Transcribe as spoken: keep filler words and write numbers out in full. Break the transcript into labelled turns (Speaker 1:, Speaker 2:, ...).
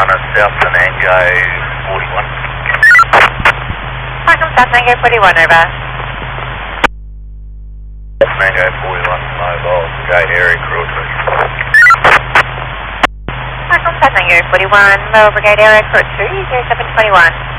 Speaker 1: on a South Mango forty-one.
Speaker 2: Welcome South Mango forty-one, over.
Speaker 1: South Mango forty-one, mobile, Brigade area crew two.
Speaker 2: Welcome South Mango forty-one, mobile Brigade area crew two, zero seven twenty-one.